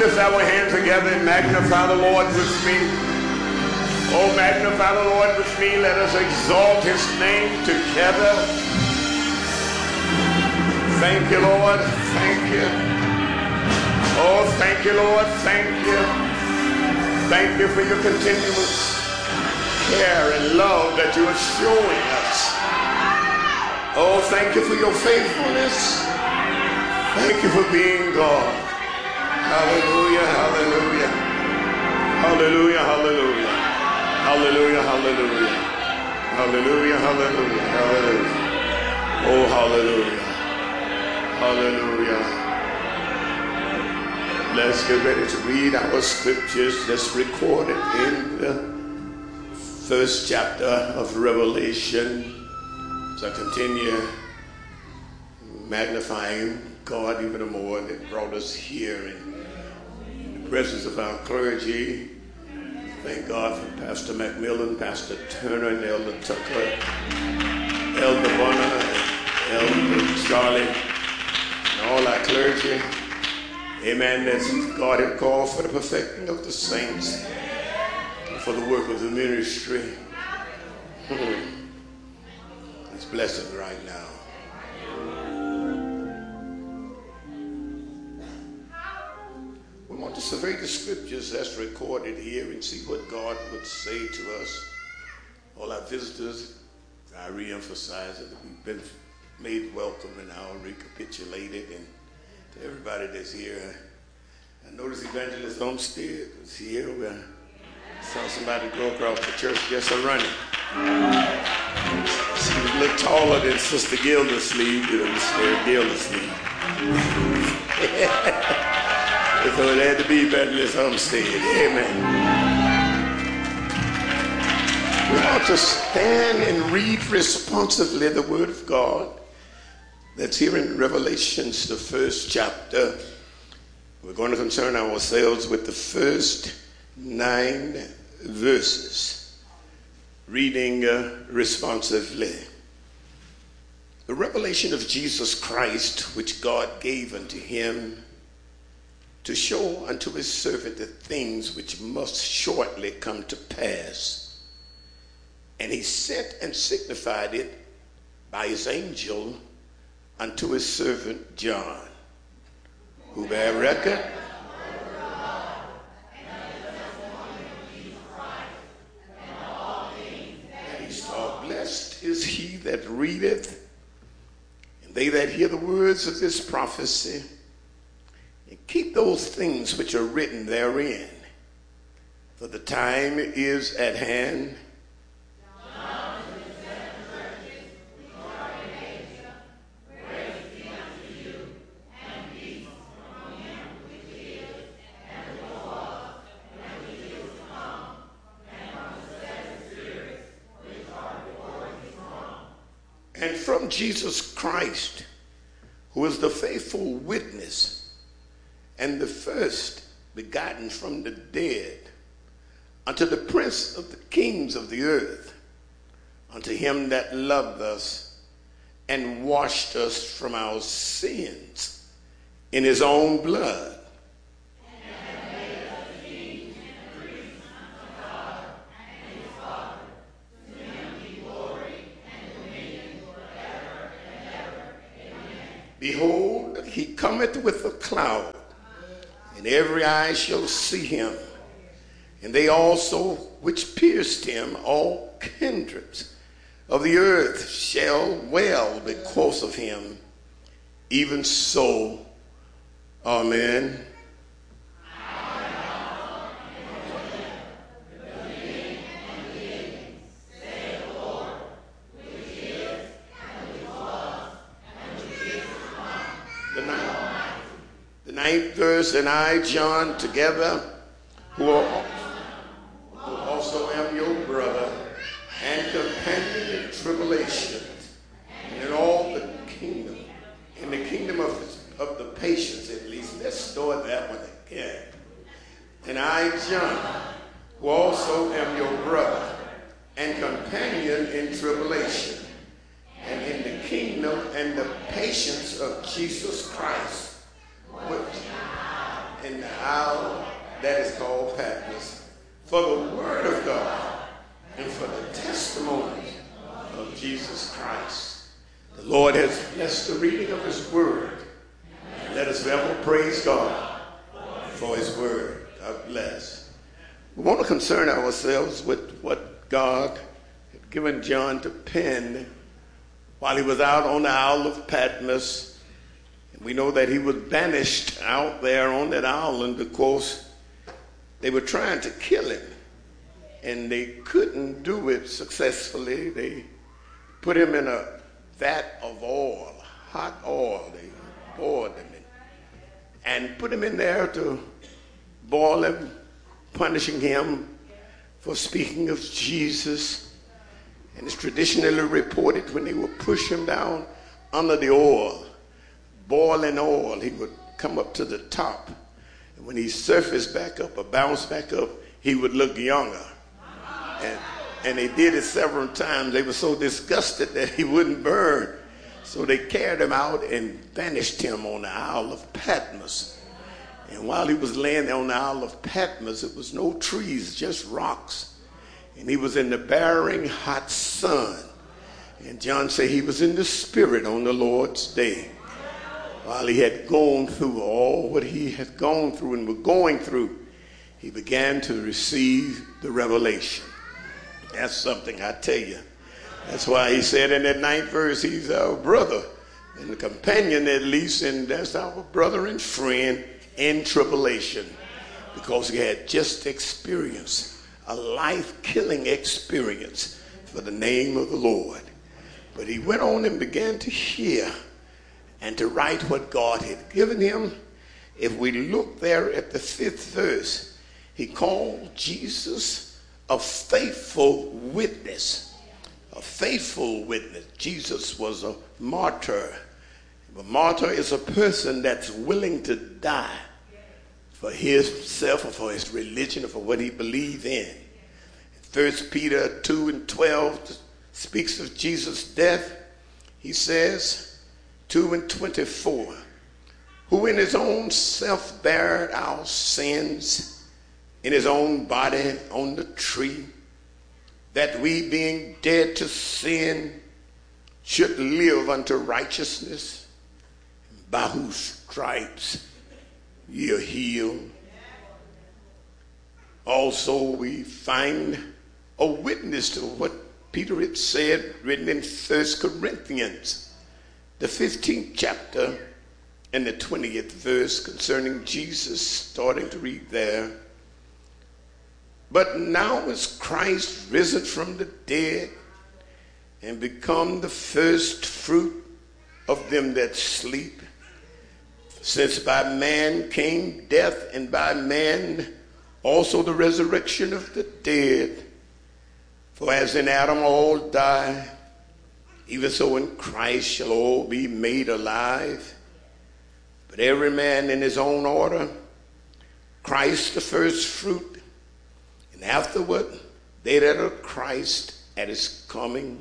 lift our hands together and magnify the Lord with me. Oh, magnify the Lord with me. Let us exalt his name together. Thank you, Lord. Thank you. Oh, thank you, Lord. Thank you. Thank you for your continuous care and love that you are showing us. Oh, thank you for your faithfulness. Thank you for being God. Hallelujah, hallelujah. Hallelujah, hallelujah. Hallelujah, hallelujah. Hallelujah, hallelujah, hallelujah. Oh, hallelujah. Hallelujah. Let's get ready to read our scriptures that's recorded in the first chapter of Revelation. So I continue magnifying God even more that brought us here in the presence of our clergy. Thank God for Pastor McMillan, Pastor Turner, and Elder Tucker, Elder Bonner, Elder Charlie, and all our clergy. Amen. That's God had called for the perfecting of the saints, for the work of the ministry. It's blessed right now. We want to survey the scriptures that's recorded here and see what God would say to us. All our visitors, I re-emphasize that we've been made welcome and now recapitulated, and to everybody that's here. I noticed Evangelist Olmsted was here. I saw somebody go across the church just a running. She was a little taller than Sister Gildersleeve, Sister Gildersleeve. So it had to be Evangelist Olmsted. Amen. We ought to stand and read responsively the Word of God that's here in Revelations, the first chapter. We're going to concern ourselves with the first 9 verses, reading responsively. The revelation of Jesus Christ, which God gave unto him to show unto his servant the things which must shortly come to pass. And he sent and signified it by his angel unto his servant John, who bare record that he saw. Blessed is he that readeth, and they that hear the words of this prophecy, and keep those things which are written therein, for the time is at hand. And from Jesus Christ, who is the faithful witness and the first begotten from the dead, unto the Prince of the kings of the earth, unto him that loved us and washed us from our sins in his own blood, behold, he cometh with a cloud, and every eye shall see him, and they also which pierced him, all kindreds of the earth shall wail because of him. Even so, amen. Ninth verse, and I, John, together, who also am your brother and companion in tribulation, and in all the kingdom, in the kingdom of the patience, at least. Let's start that one again. And I, John, who also am your brother and companion in tribulation, and in the kingdom and the patience of Jesus Christ, in the hour that is called Patmos, for the word of God and for the testimony of Jesus Christ. The Lord has blessed the reading of his word. Let us ever praise God for his word. God bless. We want to concern ourselves with what God had given John to pen while he was out on the Isle of Patmos. And we know that he was banished out there on that island because they were trying to kill him. And they couldn't do it successfully. They put him in a vat of oil, hot oil. They boiled him and put him in there to boil him, punishing him for speaking of Jesus. And it's traditionally reported when they would push him down under the oil, boiling oil, he would come up to the top. And when he surfaced back up or bounced back up, he would look younger. And they did it several times. They were so disgusted that he wouldn't burn. So they carried him out and banished him on the Isle of Patmos. And while he was laying there on the Isle of Patmos, it was no trees, just rocks. And he was in the bearing hot sun. And John said he was in the spirit on the Lord's day. While he had gone through all what he had gone through and was going through, he began to receive the revelation. That's something, I tell you. That's why he said in that 9th verse, he's our brother and a companion at least, and that's our brother and friend in tribulation, because he had just experienced a life-killing experience for the name of the Lord. But he went on and began to hear and to write what God had given him. If we look there at the 5th verse, he called Jesus a faithful witness. A faithful witness. Jesus was a martyr. A martyr is a person that's willing to die for himself or for his religion or for what he believes in. 1 Peter 2:12 speaks of Jesus' death. He says, 2:24, who in his own self bare our sins in his own body on the tree, that we being dead to sin should live unto righteousness, by whose stripes ye are healed. Also we find a witness to what Peter had said, written in 1 Corinthians, the 15th chapter and the 20th verse, concerning Jesus, starting to read there. But now is Christ risen from the dead and become the first fruit of them that sleep. Since by man came death, and by man also the resurrection of the dead. For as in Adam all die, even so in Christ shall all be made alive. But every man in his own order, Christ the first fruit, and afterward they that are Christ at his coming.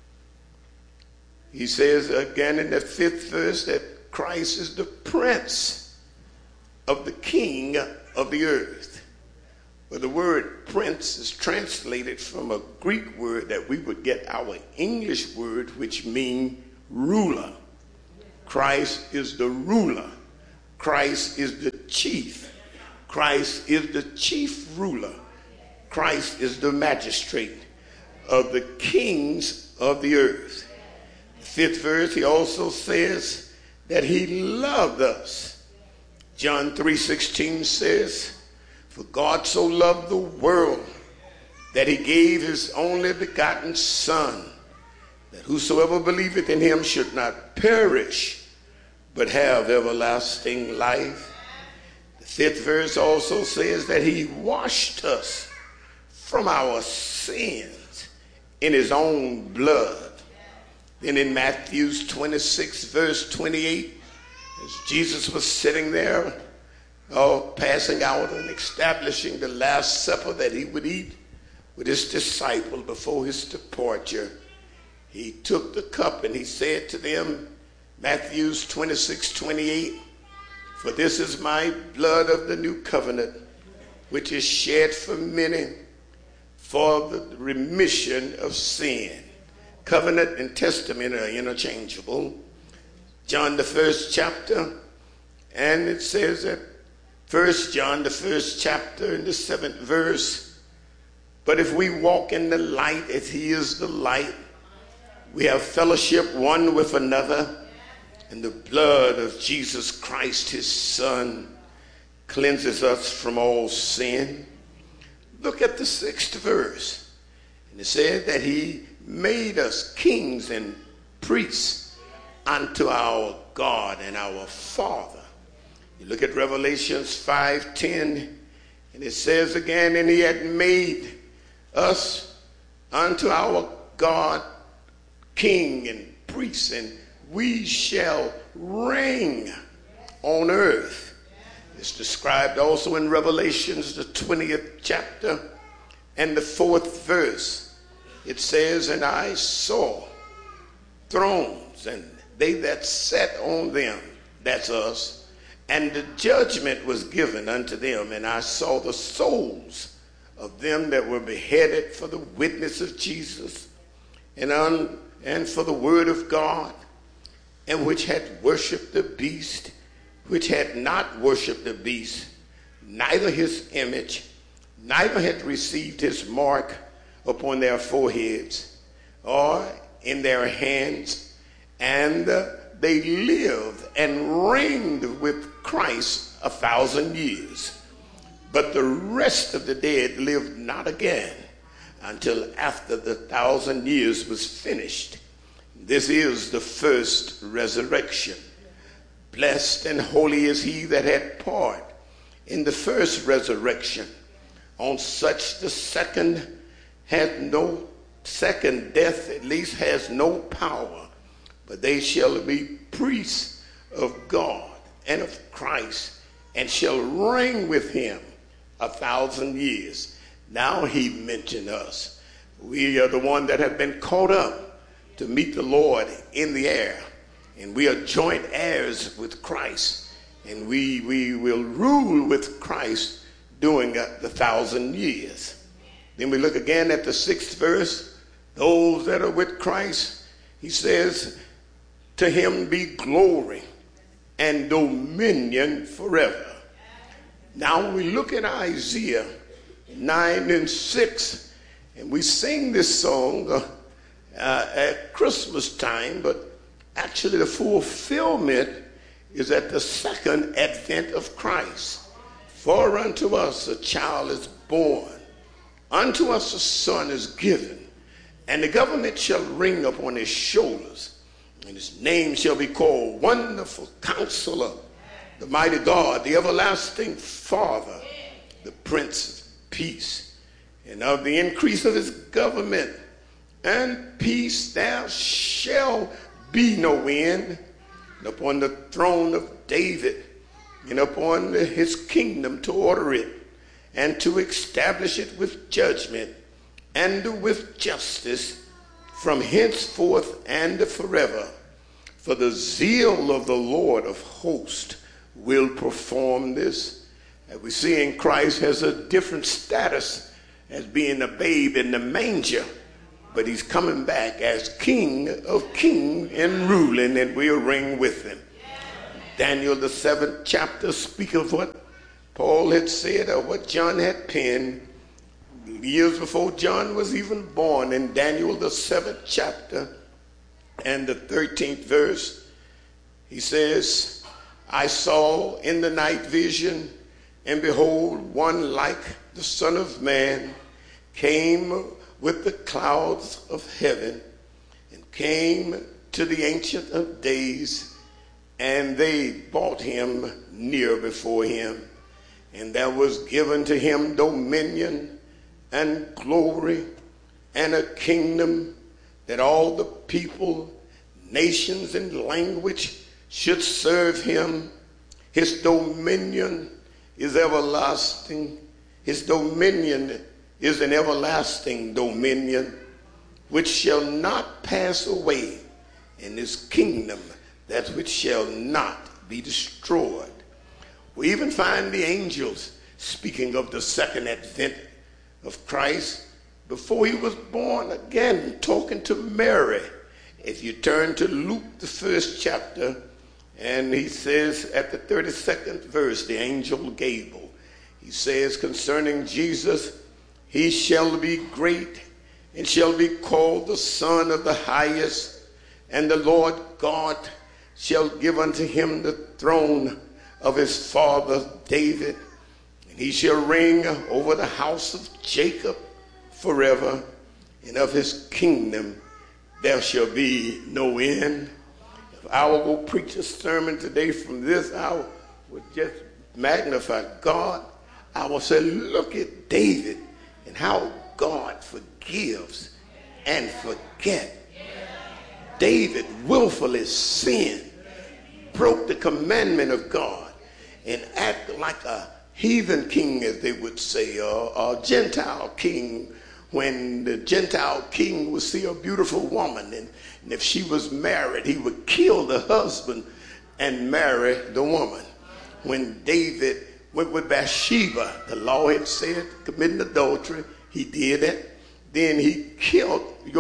He says again in the 5th verse that Christ is the prince of the king of the earth. Well, the word prince is translated from a Greek word that we would get our English word, which means ruler. Christ is the ruler. Christ is the chief. Christ is the chief ruler. Christ is the magistrate of the kings of the earth. The 5th verse, he also says that he loved us. John 3:16 says, for God so loved the world that he gave his only begotten Son, that whosoever believeth in him should not perish, but have everlasting life. The 5th verse also says that he washed us from our sins in his own blood. Then in Matthew 26 verse 28, as Jesus was sitting there passing out and establishing the Last Supper that he would eat with his disciple before his departure, he took the cup and he said to them, Matthew 26:28, for this is my blood of the new covenant, which is shed for many for the remission of sin. Covenant and testament are interchangeable. John, the first chapter, and it says that 1 John, the first chapter, in the 7th verse, but if we walk in the light as he is the light, we have fellowship one with another, and the blood of Jesus Christ, his Son, cleanses us from all sin. Look at the 6th verse. And it says that he made us kings and priests unto our God and our Father. You look at Revelations 5:10, and it says again, and he had made us unto our God king and priest, and we shall reign on earth. It's described also in Revelations, the 20th chapter and the 4th verse. It says, and I saw thrones, and they that sat on them, that's us, and the judgment was given unto them, and I saw the souls of them that were beheaded for the witness of Jesus and for the word of God, and which had worshipped the beast, which had not worshipped the beast, neither his image, neither had received his mark upon their foreheads or in their hands, and they lived and reigned with Christ 1,000 years. But the rest of the dead lived not again until after the 1,000 years was finished. This is the first resurrection. Blessed and holy is he that had part in the first resurrection. On such the second death at least has no power, but they shall be priests of God and of Christ, and shall reign with him 1,000 years. Now he mentioned us. We are the one that have been caught up to meet the Lord in the air, and we are joint heirs with Christ, and we will rule with Christ during the 1,000 years. Then we look again at the 6th verse. Those that are with Christ, he says, to him be glory and dominion forever. Now we look at Isaiah 9 and 6, and we sing this song at Christmas time, but actually the fulfillment is at the second advent of Christ. For unto us a child is born, unto us a son is given, and the government shall reign upon his shoulders, and his name shall be called Wonderful Counselor, the Mighty God, the Everlasting Father, the Prince of Peace. And of the increase of his government and peace there shall be no end, and upon the throne of David and upon his kingdom, to order it and to establish it with judgment and with justice from henceforth and forever. For the zeal of the Lord of hosts will perform this. As we see in Christ has a different status as being a babe in the manger, but he's coming back as King of kings and ruling, and we'll reign with him. Daniel, the 7th chapter, speaks of what Paul had said or what John had penned years before John was even born. In Daniel, the 7th chapter and the 13th verse, he says, I saw in the night vision, and behold, one like the Son of Man came with the clouds of heaven, and came to the Ancient of Days, and they brought him near before him. And there was given to him dominion and glory and a kingdom, that all the people, nations, and language should serve him. His dominion is everlasting. His dominion is an everlasting dominion which shall not pass away, and his kingdom that which shall not be destroyed. We even find the angels speaking of the second advent of Christ, before he was born again, talking to Mary. If you turn to Luke, the 1st chapter, and he says at the 32nd verse, the angel Gabriel, he says concerning Jesus, he shall be great and shall be called the Son of the Highest, and the Lord God shall give unto him the throne of his father David, and he shall reign over the house of Jacob forever, and of his kingdom there shall be no end. If I will go preach a sermon today from this, I would just magnify God. I will say, look at David and how God forgives and forget. David willfully sinned, broke the commandment of God, and acted like a heathen king, as they would say, or a Gentile king, when the Gentile king would see a beautiful woman, and if she was married, he would kill the husband and marry the woman. When David went with Bathsheba, the law had said committing adultery, he did it. Then he killed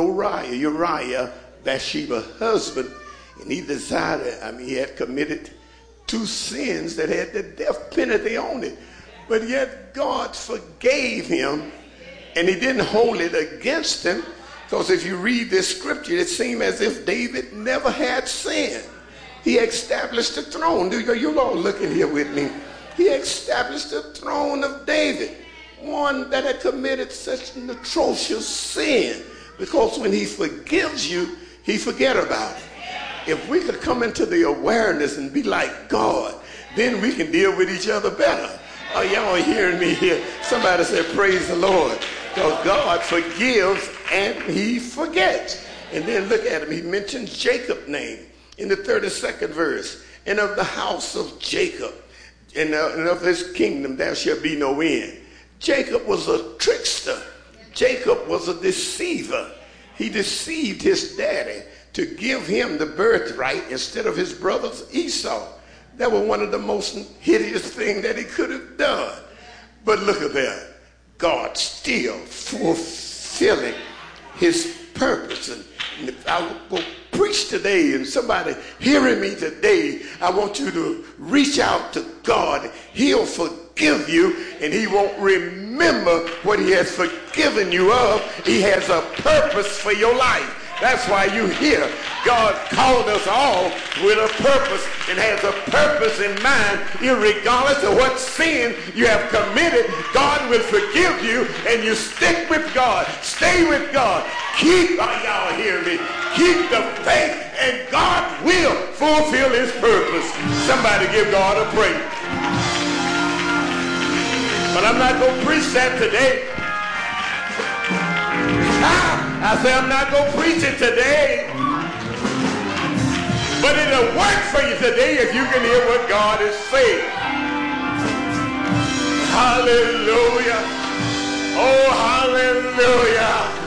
Uriah, Bathsheba's husband, and he decided, he had committed 2 sins that had the death penalty on it. But yet God forgave him, and he didn't hold it against him, because if you read this scripture, it seems as if David never had sin. He established the throne. You all looking here with me. He established the throne of David, one that had committed such an atrocious sin, because when he forgives you, he forget about it. If we could come into the awareness and be like God, then we can deal with each other better. Are y'all hearing me here? Somebody said, praise the Lord. Because God forgives and he forgets. And then look at him. He mentions Jacob's name in the 32nd verse. And of the house of Jacob and of his kingdom there shall be no end. Jacob was a trickster. Jacob was a deceiver. He deceived his daddy to give him the birthright instead of his brother's Esau. That was one of the most hideous things that he could have done. But look at that. God still fulfilling his purpose. And if I will go preach today and somebody hearing me today, I want you to reach out to God. He'll forgive you, and he won't remember what he has forgiven you of. He has a purpose for your life. That's why you hear God called us all with a purpose and has a purpose in mind. Irregardless of what sin you have committed, God will forgive you, and you stick with God. Stay with God. Keep, y'all hear me? Keep the faith, and God will fulfill his purpose. Somebody give God a praise. But I'm not going to preach that today. I say I'm not going to preach it today. But it'll work for you today if you can hear what God is saying. Hallelujah. Oh, hallelujah.